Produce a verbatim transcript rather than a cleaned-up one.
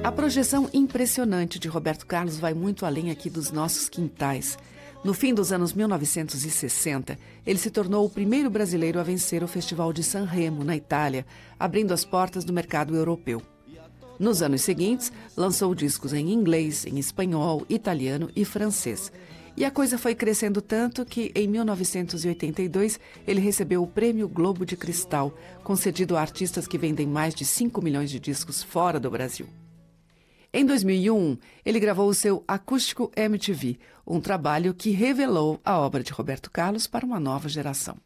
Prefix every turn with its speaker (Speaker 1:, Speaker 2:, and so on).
Speaker 1: A projeção impressionante de Roberto Carlos vai muito além aqui dos nossos quintais. No fim dos anos mil novecentos e sessenta, ele se tornou o primeiro brasileiro a vencer o Festival de Sanremo, na Itália, abrindo as portas do mercado europeu. Nos anos seguintes, lançou discos em inglês, em espanhol, italiano e francês. E a coisa foi crescendo tanto que, em mil novecentos e oitenta e dois, ele recebeu o Prêmio Globo de Cristal, concedido a artistas que vendem mais de cinco milhões de discos fora do Brasil. Em dois mil e um, ele gravou o seu Acústico M T V, um trabalho que revelou a obra de Roberto Carlos para uma nova geração.